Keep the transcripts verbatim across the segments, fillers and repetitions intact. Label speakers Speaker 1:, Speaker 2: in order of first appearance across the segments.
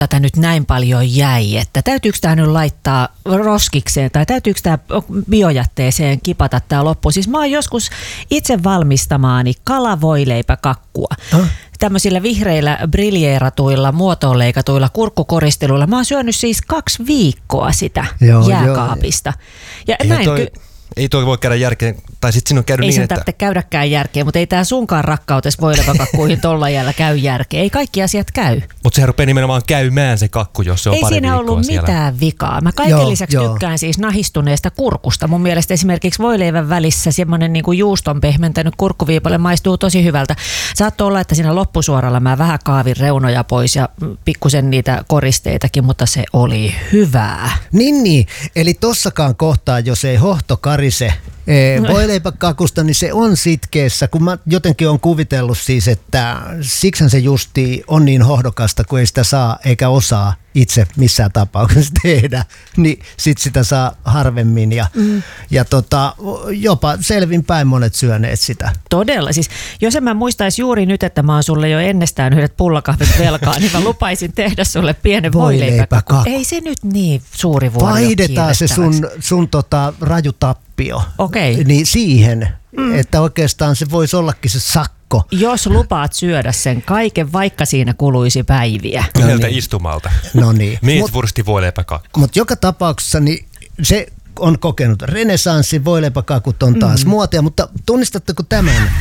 Speaker 1: tätä nyt näin paljon jäi, että täytyykö tämä nyt laittaa roskikseen tai täytyykö tämä biojätteeseen kipata tämä loppu. Siis mä oon joskus itse valmistamaani kalavoileipäkakkua. Huh? Tämmöisillä vihreillä briljeeratuilla, muotoon leikatuilla kurkkukoristeluilla. Mä oon syönyt siis kaksi viikkoa sitä joo, jääkaapista. Ja
Speaker 2: Eihän
Speaker 1: näin
Speaker 2: toi...
Speaker 1: ky-
Speaker 2: Ei tuo voi käydä järkeen, tai sitten siinä on käynyt
Speaker 1: ei
Speaker 2: niin,
Speaker 1: että... Ei sen tarvitse käydäkään järkeä, mutta ei tämä sunkaan rakkautes voileipäkakkuihin tolla jällä käy järkeä. Ei kaikki asiat käy.
Speaker 2: Mutta sehän rupeaa nimenomaan käymään se kakku, jos se on
Speaker 1: ei
Speaker 2: pari
Speaker 1: siinä ollut
Speaker 2: siellä.
Speaker 1: mitään vikaa. Mä kaiken
Speaker 3: joo,
Speaker 1: lisäksi
Speaker 3: joo.
Speaker 1: tykkään siis nahistuneesta kurkusta. Mun mielestä esimerkiksi voileivän välissä semmoinen niin kuin juuston pehmentänyt kurkkuviipale maistuu tosi hyvältä. Saattoi olla, että siinä loppusuoralla mä vähän kaavin reunoja pois ja pikkusen niitä koristeitakin, mutta se oli hyvää.
Speaker 3: Niin, niin. Eli tossakaan kohtaa, jos ei hohto karise voileipäkakusta, niin se on sitkeessä, kun mä jotenkin on kuvitellut siis, että siksihän se justi on niin hohdokasta, kun ei sitä saa eikä osaa itse missään tapauksessa tehdä, niin sit sitä saa harvemmin ja, mm. ja tota, jopa selvinpäin monet syöneet sitä.
Speaker 1: Todella, siis jos en mä muistaisi juuri nyt, että mä oon sulle jo ennestään yhdet pullakahvit velkaa, niin mä lupaisin tehdä sulle pienen voileipäkakku. Ei se nyt niin suuri vuori
Speaker 3: vaihdetaan se sun, sun tota, raju tappio
Speaker 1: okay.
Speaker 3: niin siihen, mm. että oikeastaan se voisi ollakin se sakko.
Speaker 1: Jos lupaat syödä sen kaiken, vaikka siinä kuluisi päiviä.
Speaker 2: Yhdeltä no niin. istumalta.
Speaker 3: No niin.
Speaker 2: Mietwursti voileipäkakku.
Speaker 3: Mutta joka tapauksessa niin se on kokenut renesanssin, voileipäkakut on taas mm. muotia, mutta tunnistatteko tämän?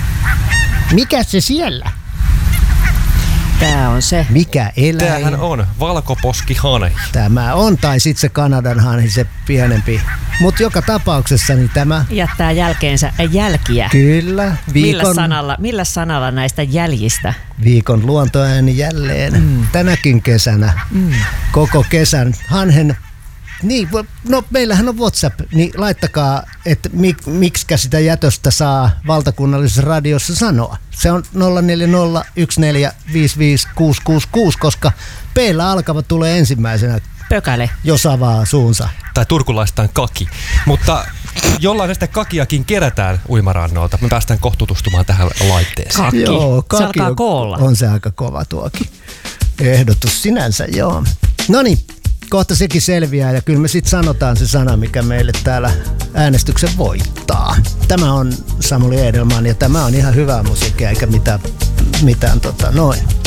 Speaker 3: Mikä se siellä?
Speaker 1: Tää on se.
Speaker 3: Mikä eläin?
Speaker 2: Tämähän on valkoposkihanhi.
Speaker 3: Tämä on, tai sitten se Kanadan hanhi, se pienempi. Mutta joka tapauksessa niin tämä...
Speaker 1: jättää jälkeensä jälkiä.
Speaker 3: Kyllä.
Speaker 1: Viikon... Millä sanalla, millä sanalla näistä jäljistä?
Speaker 3: Viikon luontoääni jälleen. Mm. Tänäkin kesänä. Mm. Koko kesän. Hanhen... Niin, no meillähän on WhatsApp, niin laittakaa, että mik, miksikä sitä jätöstä saa valtakunnallisessa radiossa sanoa. Se on nolla neljä nolla yksi neljä viisi viisi kuusi kuusi kuusi, koska P:llä alkava tulee ensimmäisenä.
Speaker 1: Pökäle.
Speaker 3: Jos avaa suunsa.
Speaker 2: Tai turkulaistaan kaki. Mutta jollain sitä kakiakin kerätään uimarannolta. Me päästään kohta tutustumaan tähän laitteeseen.
Speaker 1: Kaki.
Speaker 3: Joo, kaki
Speaker 1: se alkaa
Speaker 3: on,
Speaker 1: koolla.
Speaker 3: On se aika kova tuokin. Ehdotus sinänsä, joo. Noniin. Kohta sekin selviää ja kyllä me sitten sanotaan se sana, mikä meille täällä äänestyksen voittaa. Tämä on Samuli Edelman ja tämä on ihan hyvää musiikkia eikä mitään, mitään tota noin.